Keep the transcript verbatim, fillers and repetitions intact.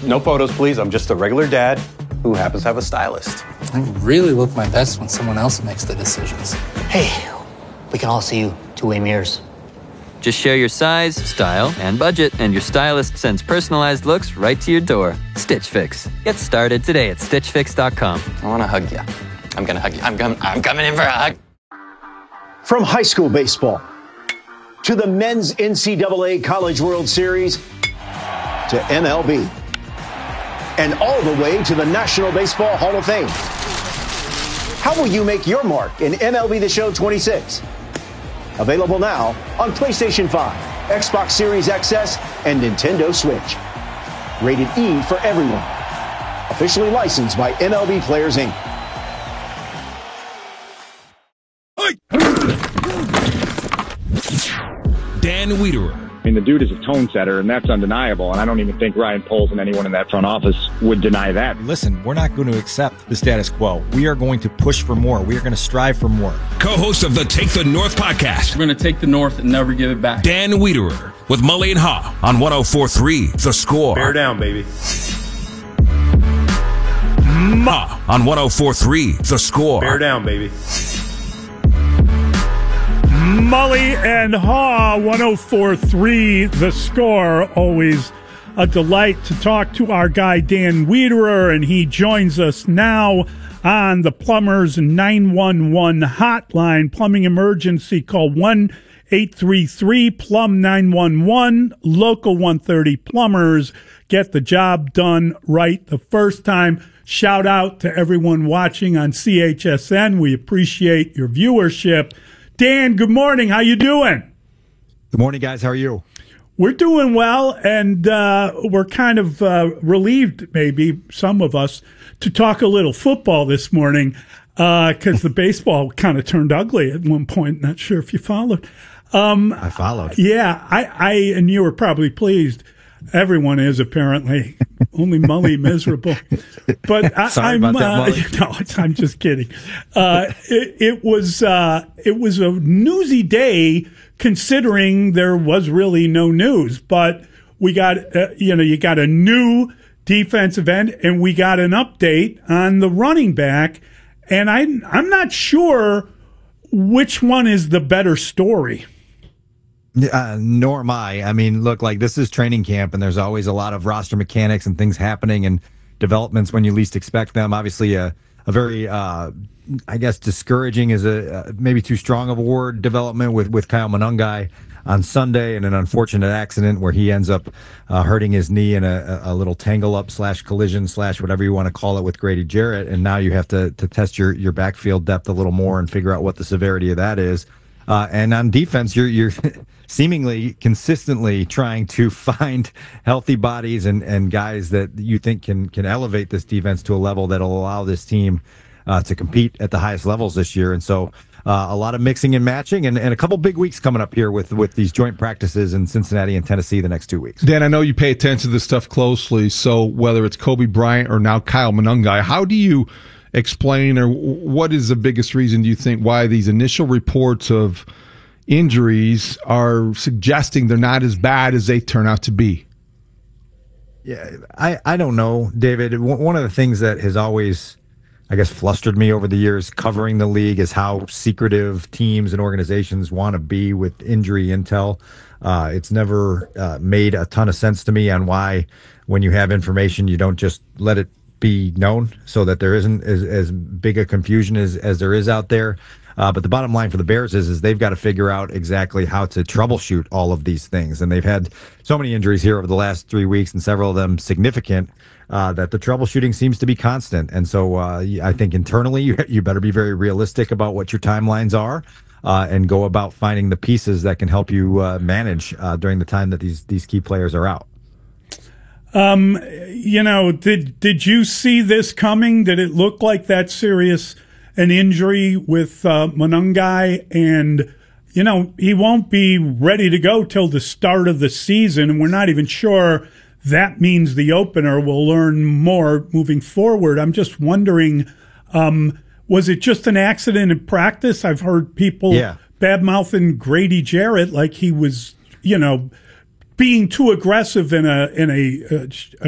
No photos, please. I'm just a regular dad who happens to have a stylist. I really look my best when someone else makes the decisions. Hey, we can all see you two-way mirrors. Just share your size, style, and budget, and your stylist sends personalized looks right to your door. Stitch Fix. Get started today at stitch fix dot com. I want to hug you. I'm going to hug you. I'm, com- I'm coming in for a hug. From high school baseball to the men's N C double A College World Series to M L B and all the way to the National Baseball Hall of Fame. How will you make your mark in M L B The Show twenty-six? Available now on PlayStation five, Xbox Series X S, and Nintendo Switch. Rated E for everyone. Officially licensed by M L B Players, Incorporated. Dan Wiederer. I mean, the dude is a tone setter, and that's undeniable. And I don't even think Ryan Poles and anyone in that front office would deny that. Listen, we're not going to accept the status quo. We are going to push for more. We are going to strive for more. Co-host of the Take the North podcast. We're going to take the North and never give it back. Dan Wiederer with Mully and Haw on one oh four point three The Score. Bear down, baby. Ma on one oh four point three The Score. Bear down, baby. Mully and Haw, one oh four point three The Score. Always a delight to talk to our guy Dan Wiederer, and he joins us now on the Plumbers nine one one hotline. Plumbing emergency, call one eight three three plumb nine one one, local one thirty Plumbers. Get the job done right the first time. Shout out to everyone watching on C H S N. We appreciate your viewership. Dan, good morning. How you doing? Good morning, guys. How are you? We're doing well, and uh, we're kind of uh, relieved, maybe, some of us, to talk a little football this morning because uh, the baseball kind of turned ugly at one point. Not sure if you followed. Um, I followed. Yeah, I, I and you were probably pleased. Everyone is, apparently. Only Mully miserable. But I, Sorry I'm about that, uh, Mully. no, it's, I'm just kidding. Uh, it, it was uh, it was a newsy day, considering there was really no news. But we got uh, you know you got a new defensive end, and we got an update on the running back, and I I'm not sure which one is the better story. Uh, nor am I. I mean, look, like this is training camp, and there's always a lot of roster mechanics and things happening and developments when you least expect them. Obviously, a, a very, uh, I guess, discouraging is a uh, maybe too strong of a word. Development with with Kyle Monangai on Sunday, and an unfortunate accident where he ends up uh, hurting his knee in a, a little tangle up slash collision slash whatever you want to call it with Grady Jarrett, and now you have to to test your your backfield depth a little more and figure out what the severity of that is. Uh, and on defense, you're you're seemingly consistently trying to find healthy bodies and, and guys that you think can can elevate this defense to a level that'll allow this team uh, to compete at the highest levels this year. And so uh, a lot of mixing and matching, and, and a couple big weeks coming up here with, with these joint practices in Cincinnati and Tennessee the next two weeks. Dan, I know you pay attention to this stuff closely. So whether it's Kobe Bryant or now Kyle Monangai, how do you explain, or what is the biggest reason, do you think, why these initial reports of injuries are suggesting they're not as bad as they turn out to be? Yeah, I, I don't know, David. One of the things that has always, I guess, flustered me over the years covering the league is how secretive teams and organizations want to be with injury intel. Uh, it's never uh, made a ton of sense to me on why, when you have information, you don't just let it be known so that there isn't as, as big a confusion as, as there is out there. Uh, but the bottom line for the Bears is, is they've got to figure out exactly how to troubleshoot all of these things. And they've had so many injuries here over the last three weeks, and several of them significant, uh, that the troubleshooting seems to be constant. And so uh, I think internally you, you better be very realistic about what your timelines are, uh, and go about finding the pieces that can help you uh, manage uh, during the time that these, these key players are out. Um, you know, did did you see this coming? Did it look like that serious an injury with uh, Monangai? And, you know, he won't be ready to go till the start of the season, and we're not even sure that means the opener. We'll learn more moving forward. I'm just wondering, um, was it just an accident in practice? I've heard people yeah. bad-mouthing Grady Jarrett like he was, you know, being too aggressive in a in a, a,